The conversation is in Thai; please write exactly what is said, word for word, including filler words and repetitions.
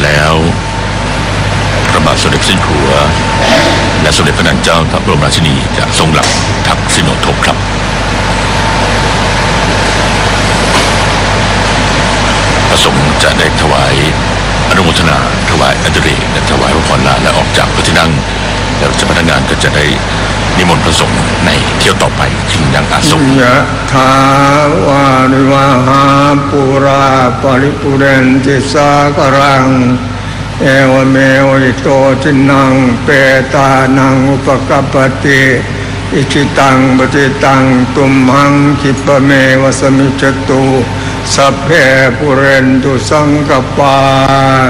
แล้วพระบาทสมเด็จพระเจ้าอยู่หัวและสมเด็จพระนางเจ้าพระบรมราชินีจะทรงหลับทักษิโนทกครับพระสงฆ์จะได้ถวายอนุโมทนาถวายอัญเรกและถวายพระพรลาและออกจากพระที่นั่งแล้วเจ้าพนักงานก็จะได้นิมนต์พระสงฆ์ในเที่ยวต่อไปจึงยังอาสมยะถาวาริวหาปุราปริปุเรนติสากรังเอวเมวิโตจินังเปตานังอุปกัปปติอิจิตังปฏิตังตุมหังคิปะเมวะสมิจจตุสัพเพปุเรนตุสังกปา